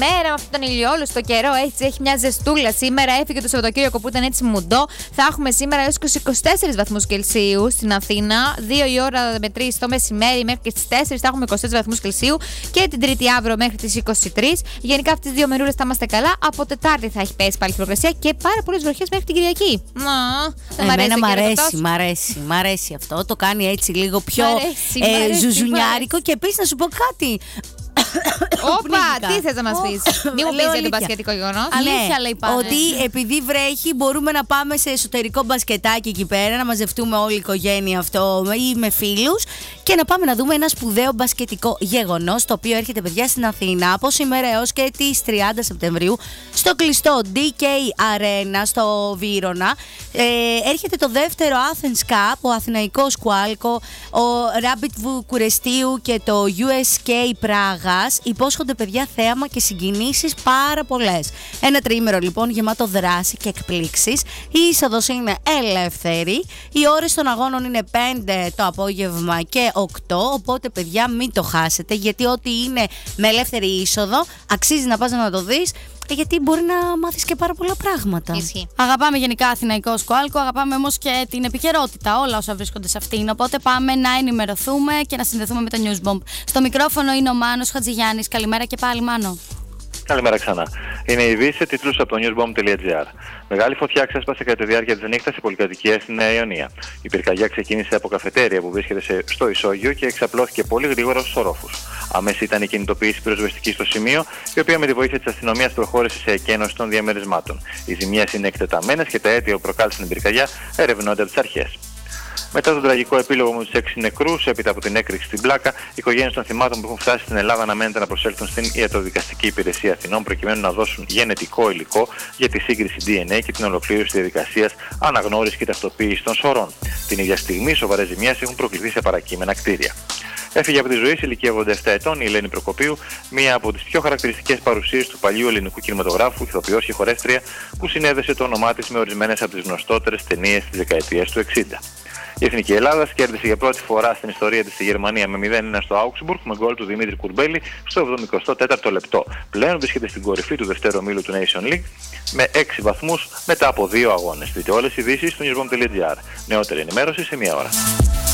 μέρα με αυτόν τον ηλιόλου στο καιρό. Έτσι έχει μια ζεστούλα. Σήμερα έφυγε το Σαββατοκύριακο που ήταν έτσι μουντό. Θα έχουμε σήμερα έως 24 βαθμούς Κελσίου στην Αθήνα. 2 η ώρα με 3 το μεσημέρι μέχρι και στις 4 θα έχουμε 24 βαθμούς Κελσίου. Και την Τρίτη αύριο μέχρι τις 23. Γενικά αυτές τις 2 μερούλες θα είμαστε καλά. Από Τετάρτη θα έχει πέσει πάλι η θερμοκρασία και πάρα πολλές βροχές μέχρι την Κυριακή. Εμένα μ' αρέσει αυτό. Το κάνει έτσι λίγο πιο ζουζουνιάρικο. Και επίσης να σου πω κάτι. Όπα, τι θες να μας πεις? Μη μου πεις για το μπασκετικό γεγονός. Αλήθεια λέει πάνε. Ότι επειδή βρέχει μπορούμε να πάμε σε εσωτερικό μπασκετάκι εκεί πέρα, να μαζευτούμε όλη η οικογένεια αυτό ή με φίλους και να πάμε να δούμε ένα σπουδαίο μπασκετικό γεγονός, το οποίο έρχεται, παιδιά, στην Αθήνα από σήμερα έως και τις 30 Σεπτεμβρίου στο κλειστό DK Arena στο Βύρωνα. Έρχεται το δεύτερο Athens Cup, ο Αθηναϊκός Σκουάλκο, ο Rapid Βουκουρεστίου και το USK Πράγας. Υπόσχονται, παιδιά, θέαμα και συγκινήσεις πάρα πολλές. Ένα τριήμερο λοιπόν γεμάτο δράση και εκπλήξεις. Η είσοδος είναι ελεύθερη. Οι ώρες των αγώνων είναι 5 το απόγευμα και 8. Οπότε, παιδιά, μην το χάσετε, γιατί ό,τι είναι με ελεύθερη είσοδο αξίζει να πας να το δεις, γιατί μπορεί να μάθεις και πάρα πολλά πράγματα. Ισχύει. Αγαπάμε γενικά Αθηναϊκό Σκουάλκο, αγαπάμε όμως και την επικαιρότητα, όλα όσα βρίσκονται σε αυτήν. Οπότε πάμε να ενημερωθούμε και να συνδεθούμε με το Newsbomb. Στο μικρόφωνο είναι ο Μάνος Χατζηγιάννης. Καλημέρα και πάλι, Μάνο. Καλημέρα ξανά. Είναι η ειδήσεις σε τίτλους από το newsbomb.gr. Μεγάλη φωτιά ξέσπασε κατά τη διάρκεια της νύχτας σε πολυκατοικίες στην Νέα Ιωνία. Η πυρκαγιά ξεκίνησε από καφετέρια που βρίσκεται στο ισόγειο και εξαπλώθηκε πολύ γρήγορα στους ορόφους. Αμέσως ήταν η κινητοποίηση πυροσβεστικής στο σημείο, η οποία με τη βοήθεια της αστυνομίας προχώρησε σε εκένωση των διαμερισμάτων. Οι ζημιές είναι εκτεταμένες και τα αίτια που προκάλεσαν την πυρκαγιά ερευνώνται από τις αρχές. Μετά τον τραγικό επίλογο με τους 6 νεκρούς, έπειτα από την έκρηξη στην Πλάκα, οι οικογένειες των θυμάτων που έχουν φτάσει στην Ελλάδα αναμένεται να προσέλθουν στην Ιατροδικαστική Υπηρεσία Αθηνών προκειμένου να δώσουν γενετικό υλικό για τη σύγκριση DNA και την ολοκλήρωση της διαδικασίας αναγνώρισης και ταυτοποίησης των σωρών. Την ίδια στιγμή, σοβαρές ζημιές έχουν προκληθεί σε παρακείμενα κτίρια. Έφυγε από τη ζωή σε ηλικία 87 ετών η Ελένη Προκοπίου, μία από τις πιο χαρακτηριστικές παρουσίες του παλιού ελληνικού κινηματογράφου, ηθοποιός και χορεύτρια, που συνέδεσε το όνομά της με ορισμένες από τις γνωστότερες ταινίες της δεκαετίας του 60. Η Εθνική Ελλάδα κέρδισε για πρώτη φορά στην ιστορία της στη Γερμανία με 0-1 στο Augsburg με γκολ του Δημήτρη Κουρμπέλη στο 74ο λεπτό. Πλέον βρίσκεται στην κορυφή του δευτέρου ομίλου του Nation League με 6 βαθμούς μετά από 2 αγώνες. Δείτε όλες οι ειδήσεις στο newsbomb.gr. Νεότερη ενημέρωση σε 1 ώρα.